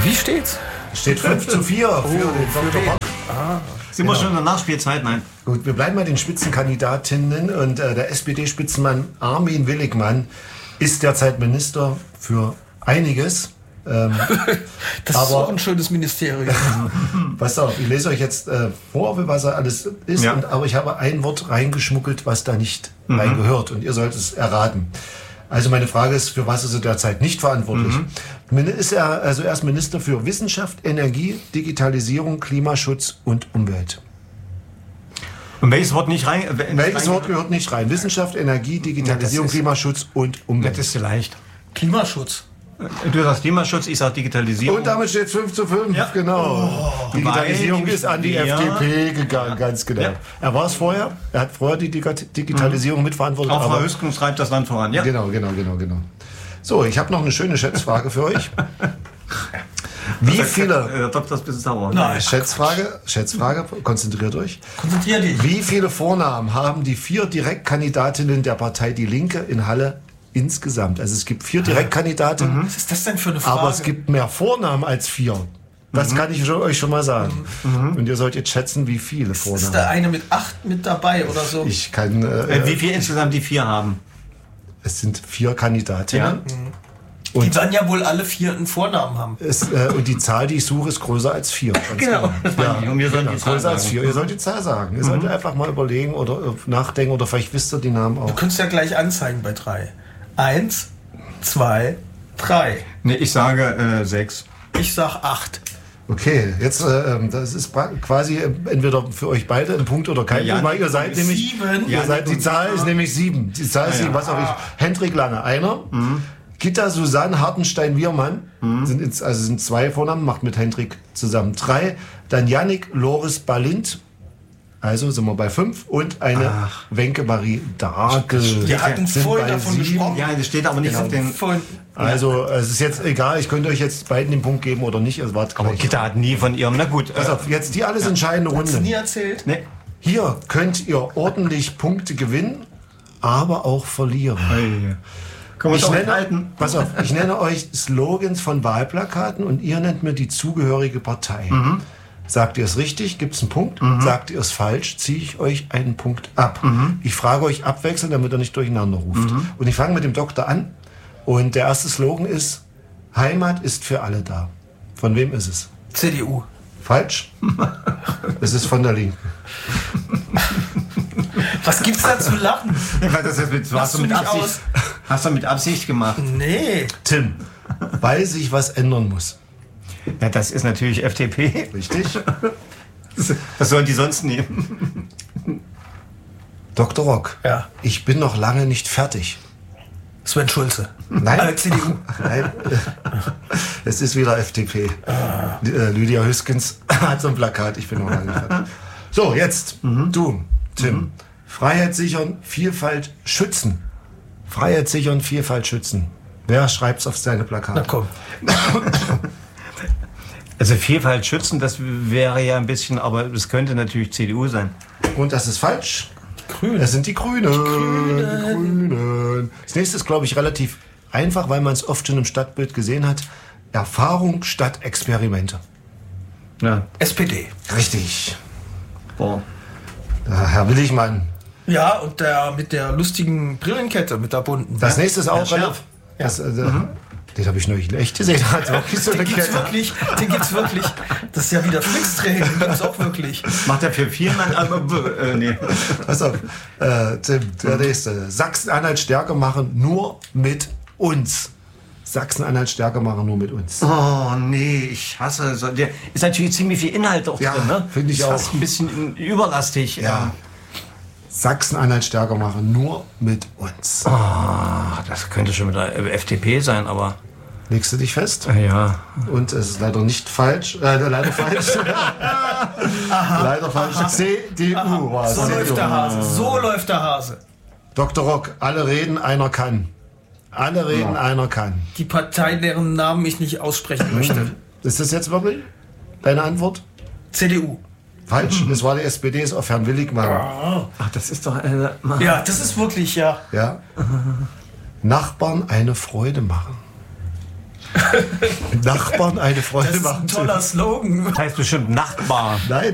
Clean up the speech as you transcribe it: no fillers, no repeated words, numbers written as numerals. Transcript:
Wie steht's? Steht 5:4 für den Dr. Rock. Sind wir schon in der Nachspielzeit? Nein. Gut, wir bleiben bei den Spitzenkandidatinnen und der SPD-Spitzenmann Armin Willigmann ist derzeit Minister für einiges. Das ist auch ein schönes Ministerium. Pass auf, ich lese euch jetzt vor, was er alles ist, Ja. aber ich habe ein Wort reingeschmuggelt, was da nicht reingehört und ihr sollt es erraten. Also meine Frage ist, für was ist er derzeit nicht verantwortlich? Ist er also erst Minister für Wissenschaft, Energie, Digitalisierung, Klimaschutz und Umwelt? Und welches Wort nicht rein? Welches Wort gehört nicht rein? Wissenschaft, Energie, Digitalisierung, Das ist- Klimaschutz und Umwelt. Das ist leicht. Klimaschutz. Du sagst Klimaschutz, ich sag Digitalisierung. Und damit steht 5:5, Ja. genau. Digitalisierung Weil ist an die wir- FDP gegangen, ganz genau. Ja. Er war es vorher, er hat vorher die Digitalisierung mitverantwortet. Auch Frau aber Hüsken treibt das Land voran. Ja. Genau. So, ich habe noch eine schöne Schätzfrage für euch. Wie viele... Dr. Spitzenauer. Nein. Schätzfrage, konzentriert euch. Konzentrier dich. Wie viele Vornamen haben die 4 Direktkandidatinnen der Partei Die Linke in Halle insgesamt? Also es gibt 4 Direktkandidatinnen, Was ist das denn für eine Frage? aber es gibt mehr Vornamen als 4. Das kann ich euch schon mal sagen. Und ihr sollt jetzt schätzen, wie viele ist da Vornamen. eine mit 8 mit dabei oder so? Ich kann... Wie viel insgesamt die 4 haben? es sind 4 Kandidatinnen. Die dann ja wohl alle 4 einen Vornamen haben. Und die Zahl, die ich suche, ist größer als 4. Ganz Genau, das meine ich. Und wir sollen die Zahl größer als sagen. 4. Ihr sollt die Zahl sagen. Ihr sollt einfach mal überlegen oder nachdenken oder vielleicht wisst ihr die Namen Du auch. könntest ja gleich anzeigen bei 3. 1, 2, 3. Nee, ich sage 6. Ich sag 8. Okay, jetzt das ist quasi entweder für euch beide ein Punkt oder kein Ja, Punkt, weil ihr seid nämlich 7. ihr seid, die Zahl ist nämlich 7. Die Zahl ist 7. Was auch ich. Hendrik Lange, einer. Gitta Susanne Hartenstein-Wiermann sind 2 Vornamen, macht mit Hendrik zusammen 3. Dann Yannick Loris Balint, also sind wir bei 5. Und eine Wenke Marie Dagel. Wir hatten Sind vorhin bei davon 7. gesprochen. Ja, das steht aber nicht auf den... Vorhin, Also es ist jetzt egal, ich könnte euch jetzt beiden den Punkt geben oder nicht. Es war Aber gleich. Gitta hat nie von ihrem... Na gut. Pass auf, jetzt die alles entscheidende hast du nie Runde. erzählt? Nee. Hier könnt ihr ordentlich Punkte gewinnen, aber auch verlieren. Können wir Ich uns auch nenne, halten? pass auf, ich nenne euch Slogans von Wahlplakaten und ihr nennt mir die zugehörige Partei. Sagt ihr es richtig, gibt es einen Punkt. Sagt ihr es falsch, ziehe ich euch einen Punkt ab. Ich frage euch abwechselnd, damit ihr nicht durcheinander ruft. Und ich fange mit dem Doktor an. Und der erste Slogan ist, Heimat ist für alle da. Von wem ist es? CDU. Falsch? Es ist von der Linken. Was gibt's da zu lachen? Hast du mit mich Absicht, aus. hast du mit Absicht gemacht? Nee. Tim, weil sich was ändern muss. Ja, das ist natürlich FDP. Richtig? Was sollen die sonst nehmen? Dr. Rock, Ja. ich bin noch lange nicht fertig. Sven Schulze. Nein. CDU. Nein, es ist wieder FDP. Lydia Hüskens hat so ein Plakat, ich bin noch lange nicht fertig. So, jetzt du, Tim. Freiheit sichern, Vielfalt schützen. Freiheit sichern, Vielfalt schützen. Wer schreibt's auf seine Plakate? Na komm. Also Vielfalt schützen, das wäre ja ein bisschen, aber es könnte natürlich CDU sein. Und das ist falsch. Grün. Es sind die Grünen. Die Grünen. Das nächste ist, glaube ich, relativ einfach, weil man es oft schon im Stadtbild gesehen hat. Erfahrung statt Experimente. Ja. SPD. Richtig. Boah. Herr Willigmann. Ja, und der mit der lustigen Brillenkette, mit der bunten. Das nächste ist auch Herr relativ. Scherf. Den habe ich neulich echt gesehen. Hat wirklich so eine Den gibt's Kette. wirklich, den gibt's wirklich. Das ist ja wieder Flixtrain, den gibt's auch wirklich. Macht er für 4 Mann, aber nee. Pass auf, Tim, der nächste. Sachsen-Anhalt stärker machen, nur mit uns. Sachsen-Anhalt stärker machen, nur mit uns. Oh nee, ich hasse so. Der ist natürlich ziemlich viel Inhalt auch Ja, drin, ne? finde ich ist auch. fast ein bisschen überlastig. Ja. Sachsen-Anhalt stärker machen, nur mit uns. Das könnte schon mit der FDP sein, aber Legst du dich fest? ja. Und es ist leider nicht falsch. Leider falsch. Leider falsch. CDU war es. So läuft der Hase. So läuft der Hase. Dr. Rock, alle reden, einer kann. Alle reden, einer kann. Die Partei, deren Namen ich nicht aussprechen möchte. Ist das jetzt wirklich deine Antwort? CDU. Falsch. Das war die SPD, ist auf Herrn Willigmann. Ach, das ist doch Ja, das ist wirklich, ja. Ja. Nachbarn eine Freude machen. Nachbarn eine Freude Das ist machen ein zu toller Slogan. Das heißt bestimmt Nachbar. Nein.